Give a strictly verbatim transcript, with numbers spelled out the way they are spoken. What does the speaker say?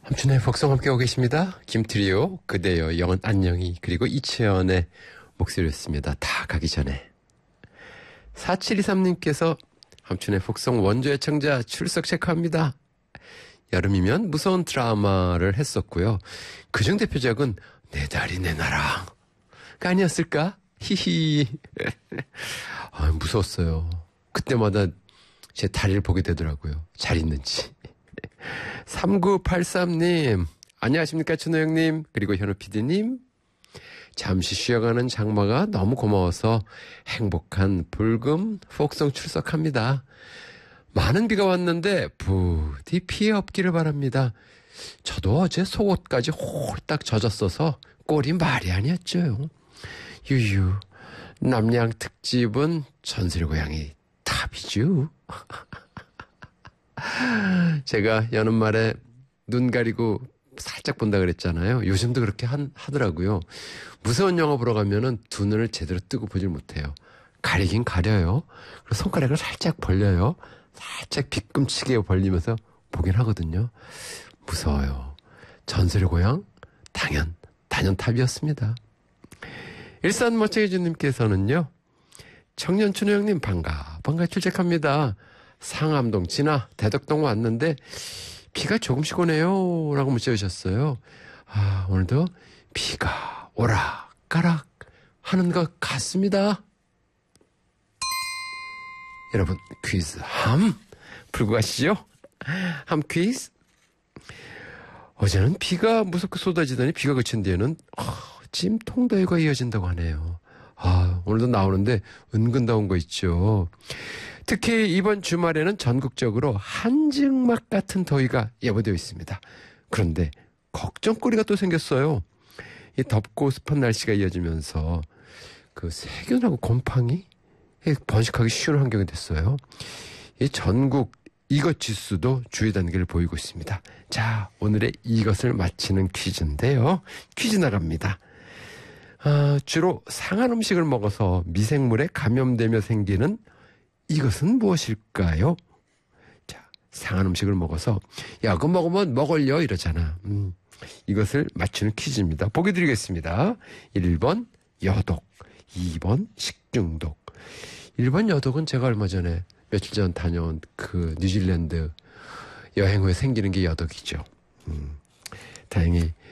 함춘의 복성 함께하고 계십니다. 김트리오, 그대여, 영은 안녕히, 그리고 이채연의 목소리였습니다. 다 가기 전에. 사칠이삼님께서 함춘의 복성 원조 애청자 출석 체크합니다. 여름이면 무서운 드라마를 했었고요. 그중 대표작은 내 다리 내 나라가 아니었을까? 히히. 아, 무서웠어요. 그때마다 제 다리를 보게 되더라고요. 잘 있는지. 삼구팔삼님 안녕하십니까 준호 형님, 그리고 현우 피디님. 잠시 쉬어가는 장마가 너무 고마워서 행복한 불금 폭성 출석합니다. 많은 비가 왔는데 부디 피해 없기를 바랍니다. 저도 어제 속옷까지 홀딱 젖었어서 꼴이 말이 아니었죠. 유유, 남양 특집은 전설 고양이 탑이죠. 제가 여는 말에 눈 가리고 살짝 본다 그랬잖아요. 요즘도 그렇게 한, 하더라고요. 무서운 영화 보러 가면은 두 눈을 제대로 뜨고 보질 못해요. 가리긴 가려요. 그리고 손가락을 살짝 벌려요. 살짝 뒤꿈치게 벌리면서 보긴 하거든요. 무서워요. 전설의 고향? 당연, 단연탑이었습니다. 일산 멋쟁이주님께서는요. 청년춘호 형님 반가, 반가 출첵합니다. 상암동 지나 대덕동 왔는데 비가 조금씩 오네요 라고 문자 주셨어요. 아, 오늘도 비가 오락가락 하는 것 같습니다. 여러분 퀴즈 함 풀고 가시죠. 함 퀴즈. 어제는 비가 무섭게 쏟아지더니 비가 그친 뒤에는 아, 찜통더위가 이어진다고 하네요. 아, 오늘도 나오는데 은근 더운 거 있죠. 특히 이번 주말에는 전국적으로 한증막 같은 더위가 예보되어 있습니다. 그런데 걱정거리가 또 생겼어요. 이 덥고 습한 날씨가 이어지면서 그 세균하고 곰팡이 번식하기 쉬운 환경이 됐어요. 이 전국 이것 지수도 주의 단계를 보이고 있습니다. 자, 오늘의 이것을 맞히는 퀴즈인데요. 퀴즈 나갑니다. 아, 주로 상한 음식을 먹어서 미생물에 감염되며 생기는 이것은 무엇일까요? 자, 상한 음식을 먹어서 야, 그거 먹으면 먹을려 이러잖아. 음, 이것을 맞추는 퀴즈입니다. 보기 드리겠습니다. 일 번 여독, 이 번 식중독. 일 번 여독은 제가 얼마 전에 며칠 전 다녀온 그 뉴질랜드 여행 후에 생기는 게 여독이죠. 음, 다행히